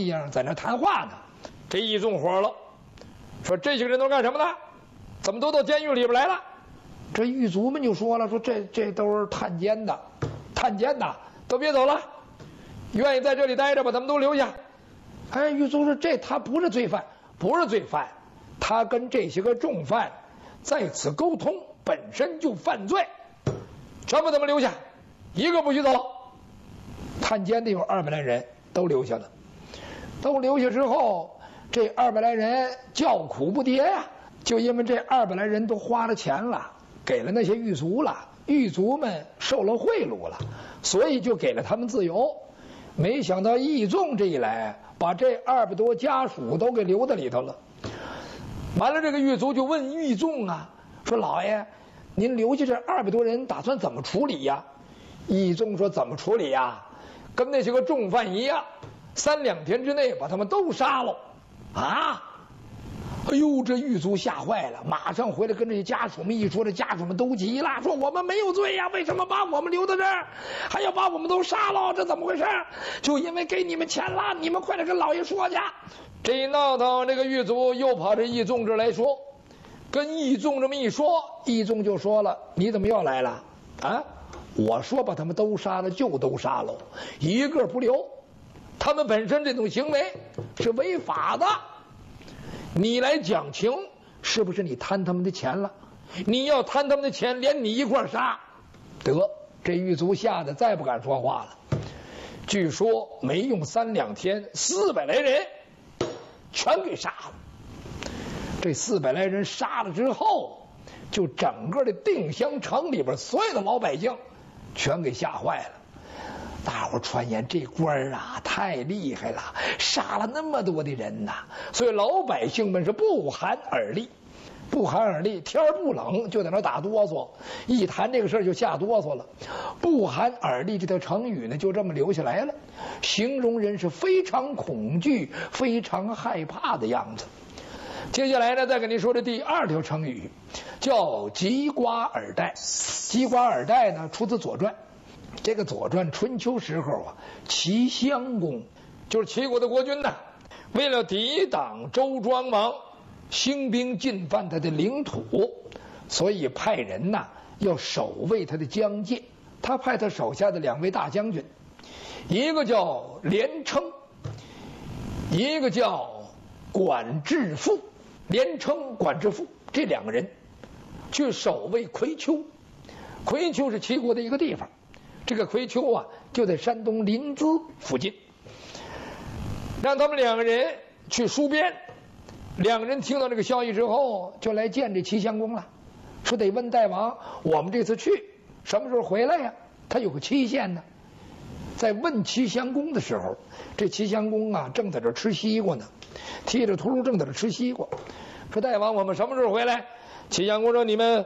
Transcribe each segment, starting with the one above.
样在那谈话呢。这义宗火了，说这些个人都干什么呢？怎么都到监狱里边来了？这狱卒们就说了，说这都是探监的，都别走了，愿意在这里待着把他们都留下。哎，狱卒说他不是罪犯，他跟这些个重犯在此沟通本身就犯罪，全部他们留下，一个不许走。探监的有200来人都留下了，都留下之后，这200来人叫苦不迭呀，就因为这200来人都花了钱了，给了那些狱卒了，狱卒们受了贿赂了，所以就给了他们自由。没想到义宗这一来，把这200多家属都给留在里头了。完了，这个狱卒就问义宗啊，说老爷，您留下这200多人打算怎么处理呀？义宗说怎么处理呀？跟那些个重犯一样，3、2天之内把他们都杀了。啊！哎呦，这狱卒吓坏了，马上回来跟这些家属们一说，这家属们都急了，说我们没有罪呀，为什么把我们留在这儿，还要把我们都杀了？这怎么回事？就因为给你们钱了，你们快点跟老爷说去。这一闹腾，这个狱卒又跑这义宗这来说，跟义宗这么一说，义宗就说了，你怎么又来了啊？我说把他们都杀了就都杀了，一个不留，他们本身这种行为是违法的，你来讲情，是不是你贪他们的钱了？你要贪他们的钱，连你一块杀。得，这狱卒吓得再不敢说话了。据说没用3、2天，400来人全给杀了。这400来人杀了之后，就整个的定襄城里边所有的老百姓全给吓坏了。大伙传言这官啊太厉害了，杀了那么多的人呐，所以老百姓们是不寒而栗。天儿不冷就在那打哆嗦，一谈这个事儿就吓哆嗦了。不寒而栗这条成语呢，就这么留下来了，形容人是非常恐惧、非常害怕的样子。接下来呢，再跟您说这第2条成语，叫急瓜耳戴。急瓜耳戴呢，出自《左传》。这个《左传》春秋时候啊，齐襄公就是齐国的国君呐，为了抵挡周庄王兴兵进犯他的领土，所以派人呐要守卫他的疆界。他派他手下的2位大将军，一个叫连称，一个叫管至父。连称、管至父这2个人去守卫葵丘。葵丘是齐国的一个地方，这个葵丘啊就在山东临淄附近。让他们2个人去戍边。2个人听到这个消息之后，就来见这齐襄公了，说得问大王，我们这次去什么时候回来呀？他有个期限呢。在问齐襄公的时候，这齐襄公啊正在这吃西瓜呢，提着秃噜正在这吃西瓜，说大王，我们什么时候回来？齐襄公说，你们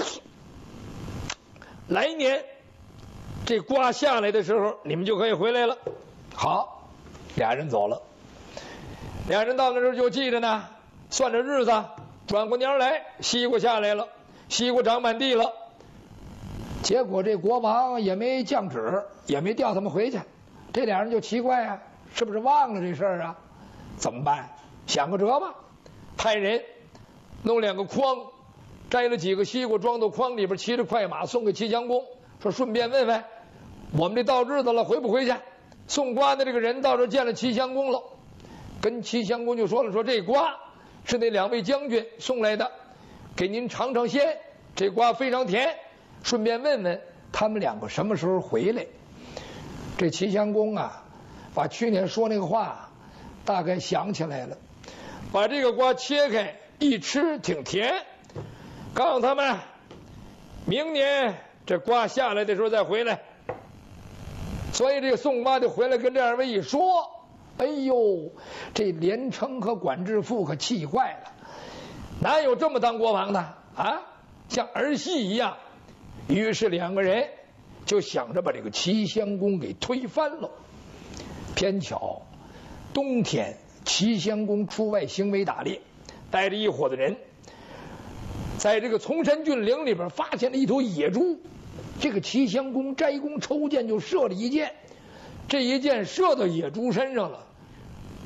来年这瓜下来的时候，你们就可以回来了。好，2人走了。2人到那时候就记着呢，算着日子，转过年来，西瓜下来了，西瓜长满地了。结果这国王也没降旨，也没调他们回去。这2人就奇怪啊，是不是忘了这事儿啊？怎么办？想个辙吧，派人弄2个筐，摘了几个西瓜装到筐里边，骑着快马送给齐襄公，说顺便问问我们这到日子了回不回去。送瓜的这个人到这见了齐襄公了，跟齐襄公就说了，说这瓜是那2位将军送来的，给您尝尝鲜，这瓜非常甜，顺便问问他们2个什么时候回来。这齐襄公啊把去年说那个话大概想起来了，把这个瓜切开一吃挺甜，告诉他们明年这瓜下来的时候再回来。所以这个送瓜就回来跟这2位一说，哎呦，这连称和管至父可气坏了，哪有这么当国王的啊，像儿戏一样。于是2个人就想着把这个齐襄公给推翻了。偏巧冬天齐襄公出外行为打猎，带着一伙子人在这个崇山峻岭里边发现了一头野猪。这个齐襄公摘弓抽箭就射了一箭，这一箭射到野猪身上了，